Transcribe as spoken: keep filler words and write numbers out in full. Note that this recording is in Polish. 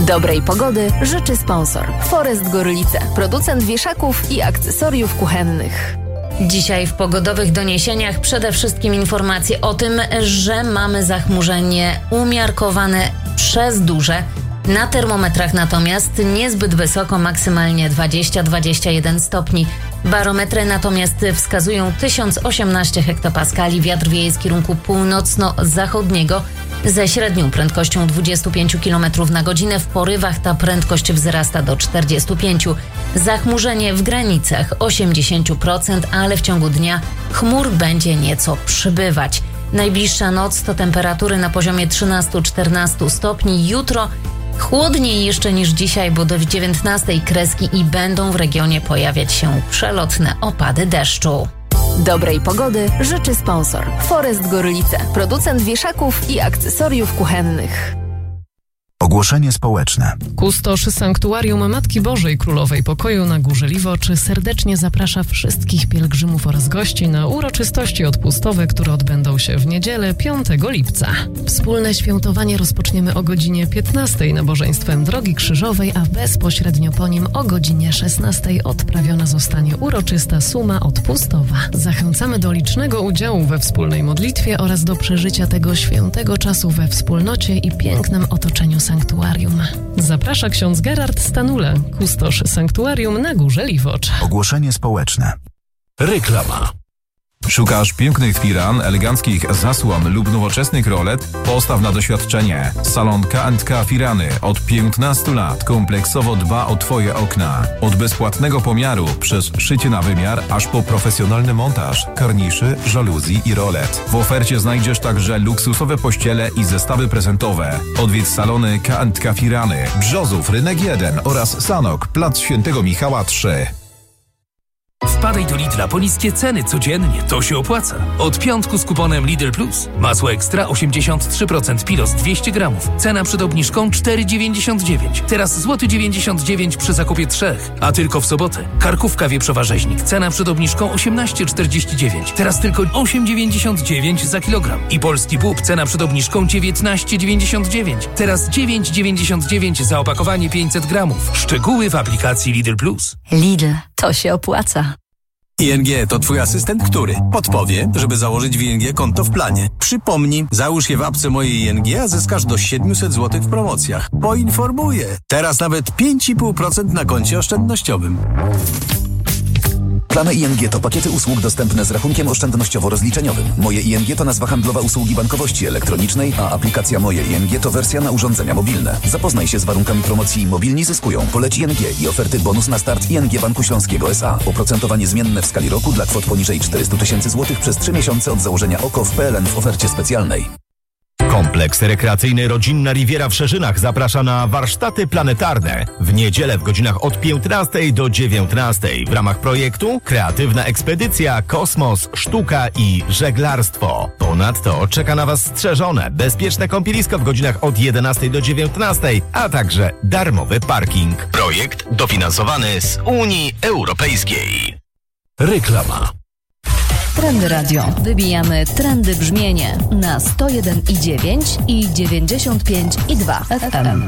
Dobrej pogody życzy sponsor Forest Gorlice, producent wieszaków i akcesoriów kuchennych. Dzisiaj w pogodowych doniesieniach przede wszystkim informacje o tym, że mamy zachmurzenie umiarkowane przez duże. Na termometrach natomiast niezbyt wysoko, maksymalnie dwadzieścia do dwudziestu jeden stopni. Barometry natomiast wskazują tysiąc osiemnaście hektopaskali, wiatr wieje z kierunku północno-zachodniego ze średnią prędkością dwadzieścia pięć kilometrów na godzinę. W porywach ta prędkość wzrasta do czterdziestu pięciu. Zachmurzenie w granicach osiemdziesiąt procent, ale w ciągu dnia chmur będzie nieco przybywać. Najbliższa noc to temperatury na poziomie trzynaście do czternastu stopni. Jutro chłodniej jeszcze niż dzisiaj, bo do dziewiętnastej kreski i będą w regionie pojawiać się przelotne opady deszczu. Dobrej pogody życzy sponsor Forest Gorlice, producent wieszaków i akcesoriów kuchennych. Ogłoszenie społeczne. Kustosz Sanktuarium Matki Bożej Królowej Pokoju na Górze Liwoczy serdecznie zaprasza wszystkich pielgrzymów oraz gości na uroczystości odpustowe, które odbędą się w niedzielę piątego lipca. Wspólne świętowanie rozpoczniemy o godzinie piętnastej nabożeństwem Drogi Krzyżowej, a bezpośrednio po nim o godzinie szesnastej odprawiona zostanie uroczysta suma odpustowa. Zachęcamy do licznego udziału we wspólnej modlitwie oraz do przeżycia tego świętego czasu we wspólnocie i pięknym otoczeniu sanktuarium. Zaprasza ksiądz Gerard Stanule, kustosz Sanktuarium na Górze Liwocz. Ogłoszenie społeczne. Reklama. Szukasz pięknych firan, eleganckich zasłon lub nowoczesnych rolet? Postaw na doświadczenie. Salon K and K Firany od piętnastu lat kompleksowo dba o Twoje okna. Od bezpłatnego pomiaru przez szycie na wymiar, aż po profesjonalny montaż, karniszy, żaluzji i rolet. W ofercie znajdziesz także luksusowe pościele i zestawy prezentowe. Odwiedź salony K and K Firany, Brzozów, Rynek jeden oraz Sanok, Plac Świętego Michała trzy. Wpadaj do Lidla po niskie ceny codziennie, to się opłaca. Od piątku z kuponem Lidl Plus. Masło ekstra osiemdziesiąt trzy procent Pilos dwieście gramów. Cena przed obniżką cztery dziewięćdziesiąt dziewięć. Teraz złoty dziewięćdziesiąt dziewięć przy zakupie trzech. A tylko w sobotę. Karkówka wieprzowa rzeźnik. Cena przed obniżką osiemnaście czterdzieści dziewięć. Teraz tylko osiem dziewięćdziesiąt dziewięć za kilogram. I polski bób. Cena przed obniżką dziewiętnaście dziewięćdziesiąt dziewięć. Teraz dziewięć dziewięćdziesiąt dziewięć za opakowanie pięćset gramów. Szczegóły w aplikacji Lidl Plus. Lidl, to się opłaca. I N G to twój asystent, który podpowie, żeby założyć w I N G konto w planie. Przypomni, załóż je w apce mojej I N G, a zyskasz do siedemset złotych w promocjach. Poinformuję. Teraz nawet pięć i pół procent na koncie oszczędnościowym. Plany I N G to pakiety usług dostępne z rachunkiem oszczędnościowo-rozliczeniowym. Moje I N G to nazwa handlowa usługi bankowości elektronicznej, a aplikacja Moje I N G to wersja na urządzenia mobilne. Zapoznaj się z warunkami promocji Mobilni zyskują. Poleć I N G i oferty bonus na start I N G Banku Śląskiego S A. Oprocentowanie zmienne w skali roku dla kwot poniżej czterysta tysięcy złotych przez trzy miesiące od założenia O K O w P L N w ofercie specjalnej. Kompleks rekreacyjny Rodzinna Riviera w Szerzynach zaprasza na warsztaty planetarne w niedzielę w godzinach od piętnastej do dziewiętnastej w ramach projektu Kreatywna Ekspedycja, Kosmos, Sztuka i Żeglarstwo. Ponadto czeka na Was strzeżone, bezpieczne kąpielisko w godzinach od jedenastej do dziewiętnastej, a także darmowy parking. Projekt dofinansowany z Unii Europejskiej. Reklama. Trendy Radio. Wybijamy trendy brzmienie na sto jeden i dziewięć i dziewięćdziesiąt pięć i dwa F M.